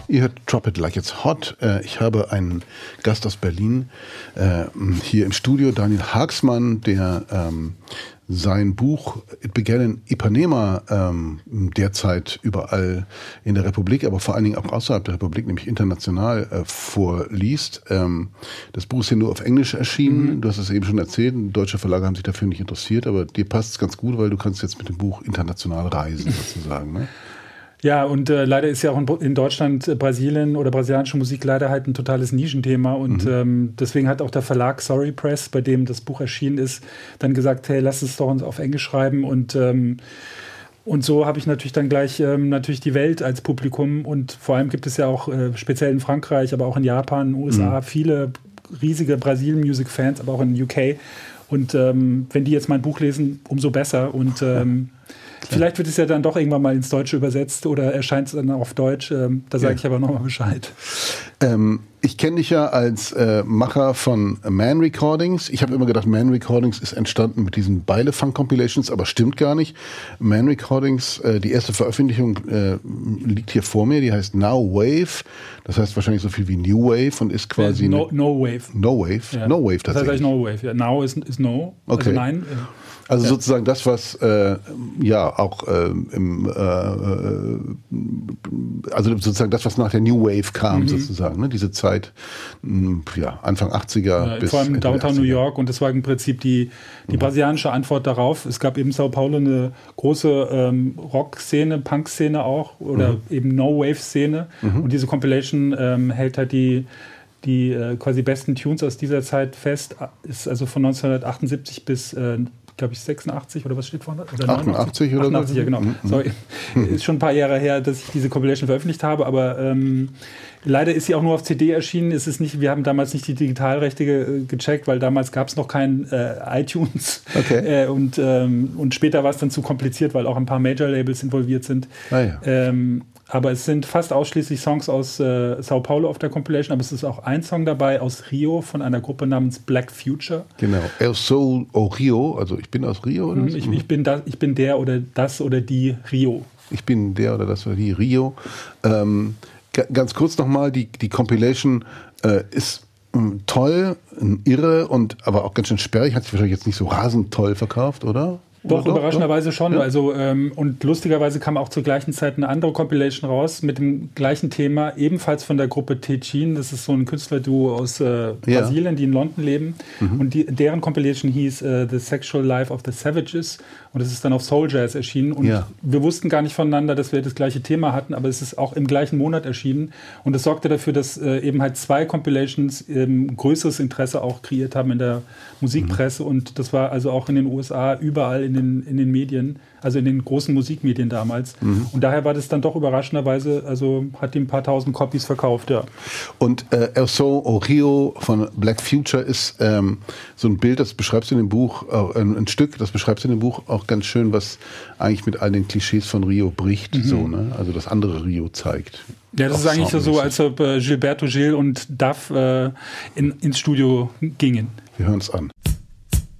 Ihr hört Drop It Like It's Hot. Ich habe einen Gast aus Berlin hier im Studio, Daniel Haagsmann, der sein Buch It Began in Ipanema derzeit überall in der Republik, aber vor allen Dingen auch außerhalb der Republik, nämlich international vorliest. Das Buch ist ja nur auf Englisch erschienen. Du hast es eben schon erzählt, deutsche Verlage haben sich dafür nicht interessiert, aber dir passt es ganz gut, weil du kannst jetzt mit dem Buch international reisen sozusagen, ne? Ja, und leider ist ja auch in Deutschland Brasilien oder brasilianische Musik leider halt ein totales Nischenthema und deswegen hat auch der Verlag Sorry Press, bei dem das Buch erschienen ist, dann gesagt, hey, lass es doch uns auf Englisch schreiben und so habe ich natürlich dann gleich natürlich die Welt als Publikum und vor allem gibt es ja auch speziell in Frankreich, aber auch in Japan, USA viele riesige Brasilien-Music-Fans, aber auch in UK und wenn die jetzt mein Buch lesen, umso besser und vielleicht wird es ja dann doch irgendwann mal ins Deutsche übersetzt oder erscheint es dann auf Deutsch. Da sage ich aber nochmal Bescheid. Ich kenne dich ja als Macher von Man Recordings. Ich habe immer gedacht, Man Recordings ist entstanden mit diesen Beile-Funk-Compilations, aber stimmt gar nicht. Man Recordings, die erste Veröffentlichung liegt hier vor mir, die heißt Now Wave. Das heißt wahrscheinlich so viel wie New Wave und ist quasi... No Wave. No Wave? Ja. No Wave tatsächlich. Das heißt eigentlich No Wave. Ja. Now ist No, okay. Also nein. Also sozusagen das, was auch also sozusagen das, was nach der New Wave kam, sozusagen, ne? Diese Zeit, Anfang 80er bis vor allem Downtown 80er. New York und das war im Prinzip die brasilianische Antwort darauf. Es gab eben in Sao Paulo eine große Rock-Szene, Punk-Szene auch oder eben No-Wave-Szene und diese Compilation hält halt die quasi besten Tunes aus dieser Zeit fest, ist also von 1978 bis glaube ich 86 oder was steht vorne? Oder 88 oder 88, so? ja genau. Sorry. Ist schon ein paar Jahre her, dass ich diese Compilation veröffentlicht habe, aber leider ist sie auch nur auf CD erschienen. Wir haben damals nicht die Digitalrechte gecheckt, weil damals gab es noch kein iTunes. Okay. Und später war es dann zu kompliziert, weil auch ein paar Major-Labels involviert sind. Ah, ja. Aber es sind fast ausschließlich Songs aus Sao Paulo auf der Compilation, aber es ist auch ein Song dabei aus Rio von einer Gruppe namens Black Future. Genau, El Sol o Rio, also ich bin aus Rio oder so? Ich bin der oder das oder die Rio. Ich bin der oder das oder die Rio. Ganz kurz nochmal, die Compilation ist toll, irre und aber auch ganz schön sperrig, hat sich wahrscheinlich jetzt nicht so rasend toll verkauft, oder? Doch, überraschenderweise schon. Ja. Also, und lustigerweise kam auch zur gleichen Zeit eine andere Compilation raus mit dem gleichen Thema, ebenfalls von der Gruppe Techin. Das ist so ein Künstlerduo aus Brasilien, die in London leben. Und deren Compilation hieß The Sexual Life of the Savages. Und das ist dann auf Soul Jazz erschienen. Und wir wussten gar nicht voneinander, dass wir das gleiche Thema hatten, aber es ist auch im gleichen Monat erschienen. Und das sorgte dafür, dass eben halt zwei Compilations größeres Interesse auch kreiert haben in der Musikpresse. Und das war also auch in den USA überall in den Medien, also in den großen Musikmedien damals. Und daher war das dann doch überraschenderweise, also hat die ein paar tausend Copies verkauft, ja. Und El Sol o Rio von Black Future ist so ein Bild, das beschreibst du in dem Buch, ein Stück, das beschreibst du in dem Buch auch ganz schön, was eigentlich mit all den Klischees von Rio bricht, so, ne? Also das andere Rio zeigt. Ja, das ist eigentlich so, als ob Gilberto Gil und Duff ins Studio gingen. Wir hören es an.